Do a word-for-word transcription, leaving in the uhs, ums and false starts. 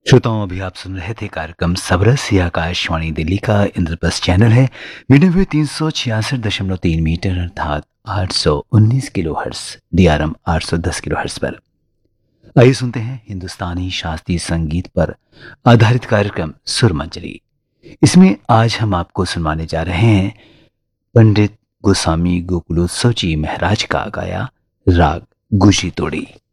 श्रोताओं, अभी आप सुन रहे थे कार्यक्रम सबरस। यह आकाशवाणी दिल्ली का इंद्रप्रस्थ चैनल है। मीडियम वेव तीन सौ छियासठ दशमलव तीन मीटर अर्थात आठ सौ उन्नीस किलो हर्ट्स, डीआरएम आठ सौ दस किलो हर्ट्स पर। आइए सुनते हैं हिंदुस्तानी शास्त्रीय संगीत पर आधारित कार्यक्रम सुरमंजरी। इसमें आज हम आपको सुनवाने जा रहे हैं पंडित गोस्वामी गोकुलोत्सव जी महाराज का गाया राग गुजी तोड़ी।